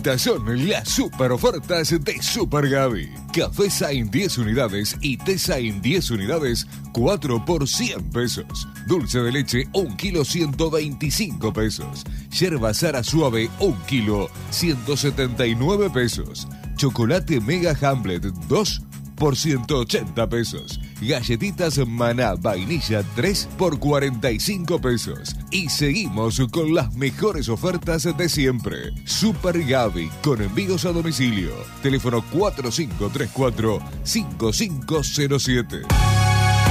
Estas son las super ofertas de Super Gaby. Café Sain 10 unidades y té Sain 10 unidades, 4 por 100 pesos. Dulce de leche 1 kilo 125 pesos. Yerba Sara suave 1 kilo 179 pesos. Chocolate Mega Hamlet 2 por 180 pesos. Galletitas Maná Vainilla 3 por 45 pesos. Y seguimos con las mejores ofertas de siempre. Super Gaby con envíos a domicilio. Teléfono 4534-5507.